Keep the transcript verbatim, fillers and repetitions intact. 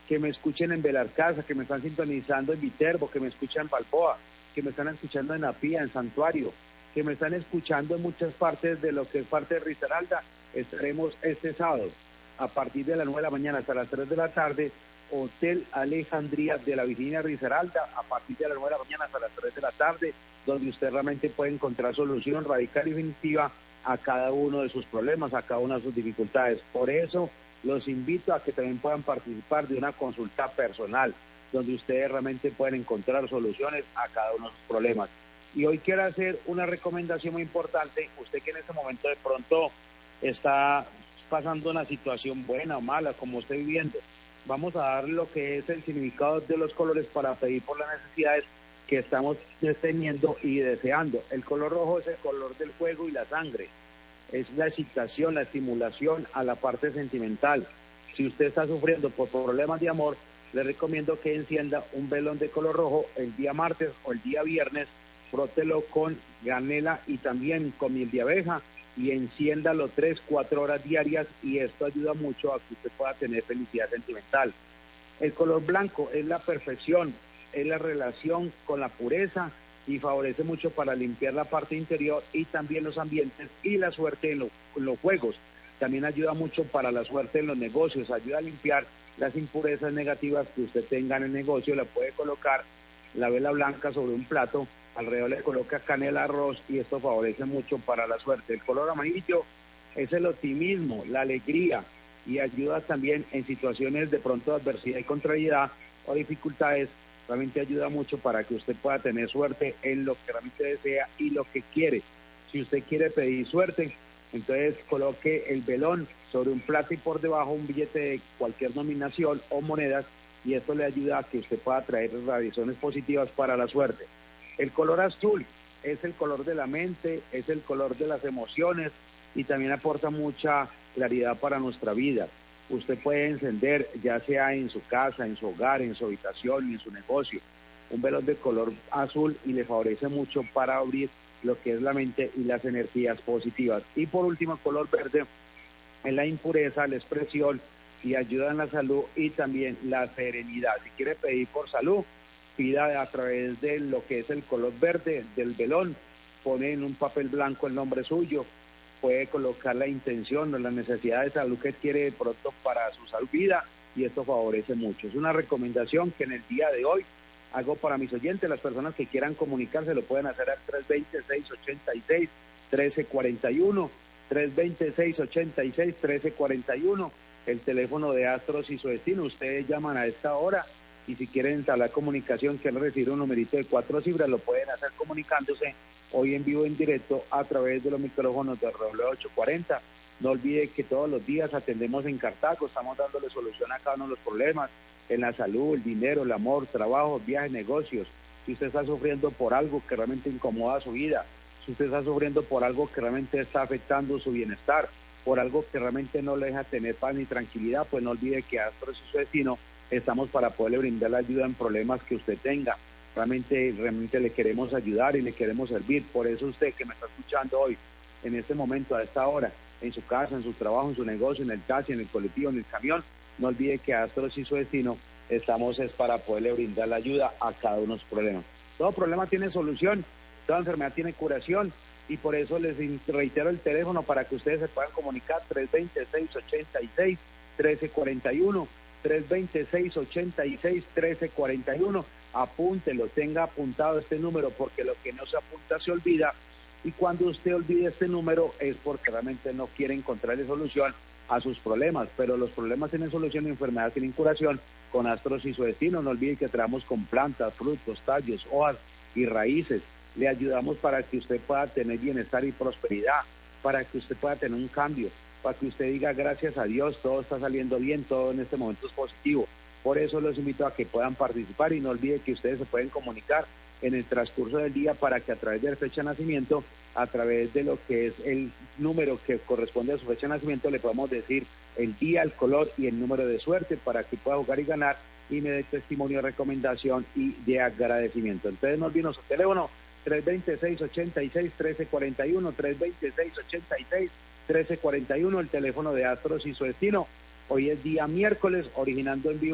que me escuchen en Belarcasa, que me están sintonizando en Viterbo, que me escuchan en Balboa, que me están escuchando en Apía, en Santuario, que me están escuchando en muchas partes de lo que es parte de Risaralda. Estaremos este sábado a partir de las nueve de la mañana hasta las tres de la tarde, Hotel Alejandría de la Virginia Risaralda, a partir de las nueve de la mañana hasta las tres de la tarde, donde usted realmente puede encontrar solución radical y definitiva a cada uno de sus problemas, a cada una de sus dificultades. Por eso los invito a que también puedan participar de una consulta personal, donde ustedes realmente pueden encontrar soluciones a cada uno de sus problemas. Y hoy quiero hacer una recomendación muy importante. Usted que en este momento de pronto está pasando una situación buena o mala, como esté viviendo, vamos a dar lo que es el significado de los colores para pedir por las necesidades que estamos teniendo y deseando. El color rojo es el color del fuego y la sangre. Es la excitación, la estimulación a la parte sentimental. Si usted está sufriendo por problemas de amor, le recomiendo que encienda un velón de color rojo el día martes o el día viernes, frótelo con canela y también con miel de abeja y enciéndalo tres, cuatro horas diarias, y esto ayuda mucho a que usted pueda tener felicidad sentimental. El color blanco es la perfección, es la relación con la pureza y favorece mucho para limpiar la parte interior y también los ambientes y la suerte en, lo, en los juegos. También ayuda mucho para la suerte en los negocios, ayuda a limpiar las impurezas negativas que usted tenga en el negocio. Le puede colocar la vela blanca sobre un plato, alrededor le coloca canela, arroz, y esto favorece mucho para la suerte. El color amarillo es el optimismo, la alegría, y ayuda también en situaciones de pronto de adversidad y contrariedad o dificultades. Realmente ayuda mucho para que usted pueda tener suerte en lo que realmente desea y lo que quiere. Si usted quiere pedir suerte, entonces coloque el velón sobre un plato y por debajo un billete de cualquier nominación o monedas, y esto le ayuda a que usted pueda traer radiaciones positivas para la suerte. El color azul es el color de la mente, es el color de las emociones y también aporta mucha claridad para nuestra vida. Usted puede encender, ya sea en su casa, en su hogar, en su habitación y en su negocio, un velón de color azul, y le favorece mucho para abrir lo que es la mente y las energías positivas. Y por último, el color verde es la impureza, la expresión, y ayuda en la salud y también la serenidad. Si quiere pedir por salud, pida a través de lo que es el color verde del velón, pone en un papel blanco el nombre suyo, puede colocar la intención o la necesidad de salud que quiere de pronto para su salud vida, y esto favorece mucho. Es una recomendación que en el día de hoy hago para mis oyentes. Las personas que quieran comunicarse lo pueden hacer al tres dos cero, seis ocho seis, uno tres cuatro uno, tres dos cero, seis ocho seis, uno tres cuatro uno, el teléfono de Astros y su destino. Ustedes llaman a esta hora, y si quieren instalar comunicación, quieren recibir un numerito de cuatro cifras, lo pueden hacer comunicándose hoy en vivo, en directo, a través de los micrófonos de W ocho cuarenta. No olvide que todos los días atendemos en Cartago, estamos dándole solución a cada uno de los problemas, en la salud, el dinero, el amor, trabajo, viajes, negocios. Si usted está sufriendo por algo que realmente incomoda su vida, si usted está sufriendo por algo que realmente está afectando su bienestar, por algo que realmente no le deja tener paz ni tranquilidad, pues no olvide que Astros y su destino estamos para poderle brindar la ayuda en problemas que usted tenga. Realmente, realmente le queremos ayudar y le queremos servir. Por eso usted que me está escuchando hoy, en este momento, a esta hora, en su casa, en su trabajo, en su negocio, en el taxi, en el colectivo, en el camión, no olvide que Astros y su destino estamos es para poderle brindar la ayuda a cada uno de los problemas. Todo problema tiene solución, toda enfermedad tiene curación, y por eso les reitero el teléfono para que ustedes se puedan comunicar: tres dos cero, seis ocho seis, uno tres cuatro uno, tres dos cero, seis ocho seis, uno tres cuatro uno. Apúntelo, tenga apuntado este número, porque lo que no se apunta se olvida, y cuando usted olvide este número es porque realmente no quiere encontrarle solución a sus problemas. Pero los problemas tienen solución y enfermedades tienen curación con Astros y su destino. No olvide que traemos con plantas, frutos, tallos, hojas y raíces. Le ayudamos para que usted pueda tener bienestar y prosperidad, para que usted pueda tener un cambio, para que usted diga gracias a Dios, todo está saliendo bien, todo en este momento es positivo. Por eso los invito a que puedan participar, y no olvide que ustedes se pueden comunicar en el transcurso del día para que a través de la fecha de nacimiento, a través de lo que es el número que corresponde a su fecha de nacimiento, le podemos decir el día, el color y el número de suerte para que pueda jugar y ganar, y me dé testimonio de recomendación y de agradecimiento. Entonces no olviden su teléfono: tres dos cero, seis ocho seis, uno tres cuatro uno, tres dos cero, seis ocho seis, uno tres cuatro uno, el teléfono de Astros y su destino. Hoy es día miércoles, originando en vivo